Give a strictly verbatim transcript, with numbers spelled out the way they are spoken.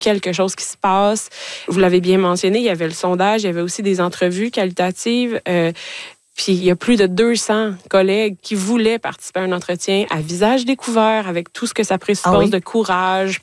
quelque chose qui se passe. Vous l'avez bien mentionné, il y avait le sondage, il y avait aussi des entrevues qualitatives. Euh, Puis il y a plus de deux cents collègues qui voulaient participer à un entretien à visage découvert avec tout ce que ça présuppose ah oui? de courage,